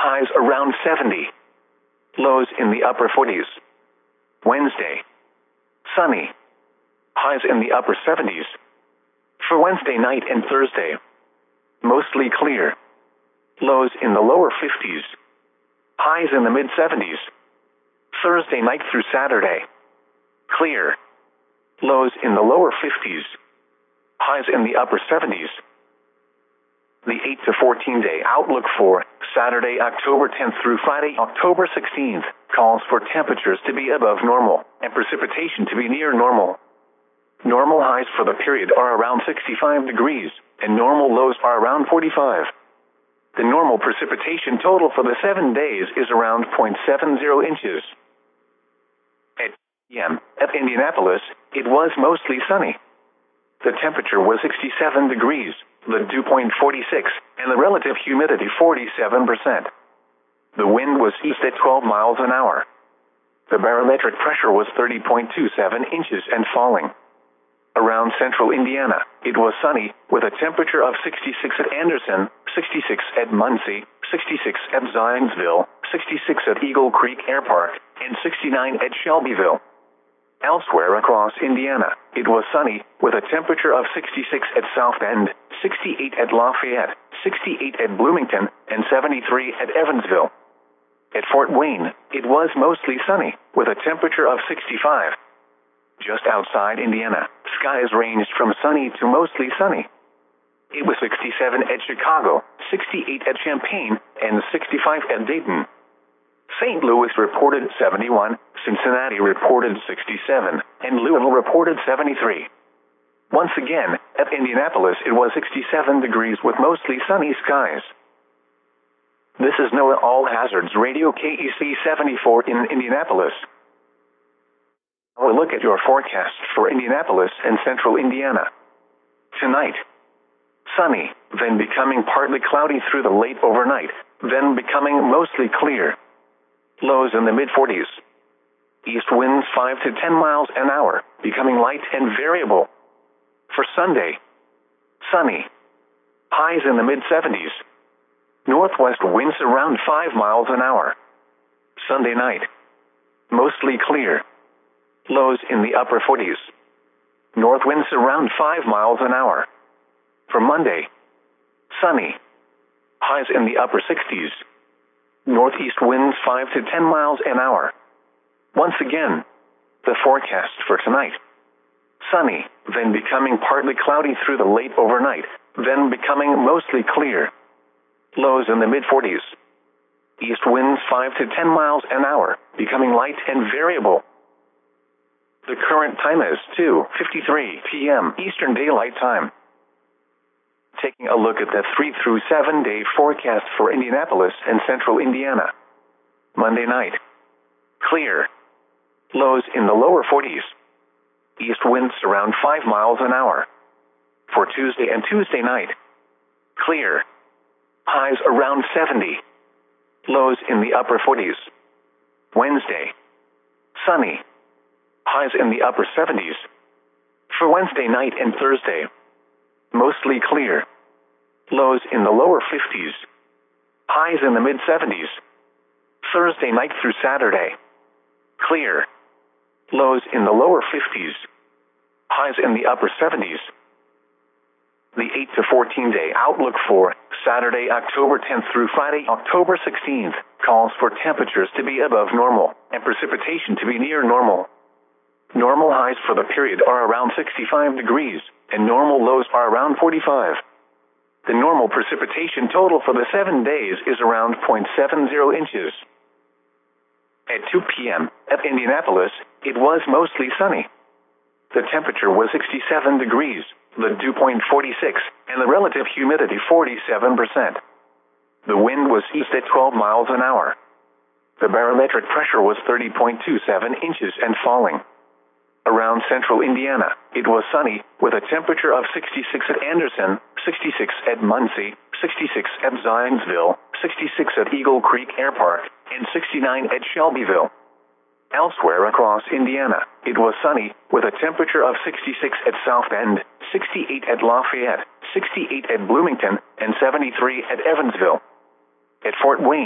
highs around 70. Lows in the upper 40s. Wednesday, sunny. Highs in the upper 70s. For Wednesday night and Thursday, mostly clear. Lows in the lower 50s. Highs in the mid-70s. Thursday night through Saturday, clear. Lows in the lower 50s. Highs in the upper 70s. The 8 to 14 day outlook for Saturday, October 10th through Friday, October 16th, calls for temperatures to be above normal and precipitation to be near normal. Normal highs for the period are around 65 degrees, and normal lows are around 45. The normal precipitation total for the 7 days is around 0.70 inches. At p.m. at Indianapolis, it was mostly sunny. The temperature was 67 degrees, the dew point 46, and the relative humidity 47%. The wind was east at 12 miles an hour. The barometric pressure was 30.27 inches and falling. Around central Indiana, it was sunny, with a temperature of 66 at Anderson, 66 at Muncie, 66 at Zionsville, 66 at Eagle Creek Air Park, and 69 at Shelbyville. Elsewhere across Indiana, it was sunny, with a temperature of 66 at South Bend, 68 at Lafayette, 68 at Bloomington, and 73 at Evansville. At Fort Wayne, it was mostly sunny, with a temperature of 65. Just outside Indiana, skies ranged from sunny to mostly sunny. It was 67 at Chicago, 68 at Champaign, and 65 at Dayton. St. Louis reported 71, Cincinnati reported 67, and Louisville reported 73. Once again, at Indianapolis it was 67 degrees with mostly sunny skies. This is NOAA All Hazards Radio KEC 74 in Indianapolis. We'll look at your forecast for Indianapolis and central Indiana. Tonight, sunny, then becoming partly cloudy through the late overnight, then becoming mostly clear. Lows in the mid-40s. East winds 5 to 10 miles an hour, becoming light and variable. For Sunday, sunny. Highs in the mid-70s. Northwest winds around 5 miles an hour. Sunday night, mostly clear. Lows in the upper 40s. North winds around 5 miles an hour. For Monday, sunny. Highs in the upper 60s. Northeast winds 5 to 10 miles an hour. Once again, the forecast for tonight. Sunny, then becoming partly cloudy through the late overnight, then becoming mostly clear. Lows in the mid-40s. East winds 5 to 10 miles an hour, becoming light and variable. The current time is 2:53 p.m. Eastern Daylight Time. Taking a look at the 3 through 7 day forecast for Indianapolis and central Indiana. Monday night, clear. Lows in the lower 40s. East winds around 5 miles an hour. For Tuesday and Tuesday night, clear. Highs around 70. Lows in the upper 40s. Wednesday, sunny. Highs in the upper 70s. For Wednesday night and Thursday, mostly clear. Lows in the lower 50s. Highs in the mid-70s. Thursday night through Saturday, clear. Lows in the lower 50s. Highs in the upper 70s. The 8 to 14 day outlook for Saturday, October 10th through Friday, October 16th, calls for temperatures to be above normal and precipitation to be near normal. Normal highs for the period are around 65 degrees, and normal lows are around 45. The normal precipitation total for the 7 days is around 0.70 inches. At 2 p.m. at Indianapolis, it was mostly sunny. The temperature was 67 degrees, the dew point 46, and the relative humidity 47%. The wind was east at 12 miles an hour. The barometric pressure was 30.27 inches and falling. Around central Indiana, it was sunny, with a temperature of 66 at Anderson, 66 at Muncie, 66 at Zionsville, 66 at Eagle Creek Air Park, and 69 at Shelbyville. Elsewhere across Indiana, it was sunny, with a temperature of 66 at South Bend, 68 at Lafayette, 68 at Bloomington, and 73 at Evansville. At Fort Wayne,